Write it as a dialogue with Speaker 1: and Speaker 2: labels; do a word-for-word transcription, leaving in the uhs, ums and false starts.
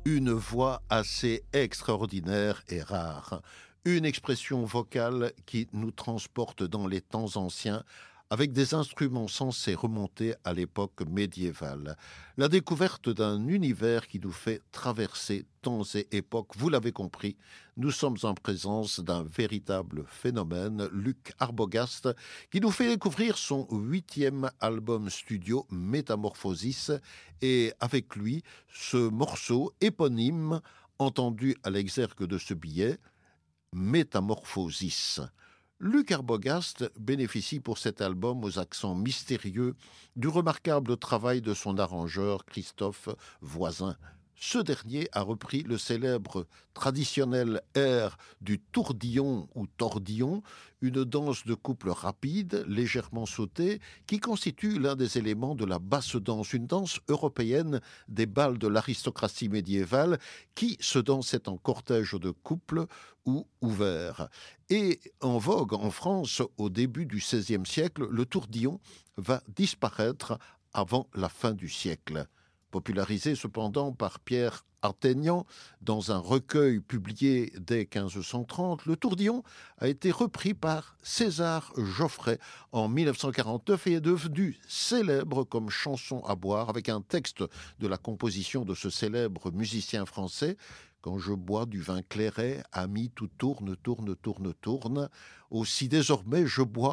Speaker 1: une voix assez extraordinaire et rare, une expression vocale qui nous transporte dans les temps anciens avec des instruments censés remonter à l'époque médiévale. La découverte d'un univers qui nous fait traverser temps et époques, vous l'avez compris, nous sommes en présence d'un véritable phénomène, Luc Arbogast, qui nous fait découvrir son huitième album studio, Métamorphosis, et avec lui, ce morceau éponyme, entendu à l'exergue de ce billet, Métamorphosis. Luc Arbogast bénéficie pour cet album aux accents mystérieux du remarquable travail de son arrangeur Christophe Voisin. Ce dernier a repris le célèbre traditionnel air du tourdillon ou tordillon, une danse de couple rapide, légèrement sautée, qui constitue l'un des éléments de la basse danse, une danse européenne des bals de l'aristocratie médiévale qui se dansait en cortège de couple ou ouvert. Et en vogue en France au début du seizième siècle, le tourdillon va disparaître avant la fin du siècle. Popularisé cependant par Pierre Artaignan dans un recueil publié dès quinze cent trente, le tourdillon a été repris par César Geoffrey en mille neuf cent quarante-neuf et est devenu célèbre comme chanson à boire avec un texte de la composition de ce célèbre musicien français. Quand je bois du vin clairet, ami, tout tourne, tourne, tourne, tourne. Aussi désormais je bois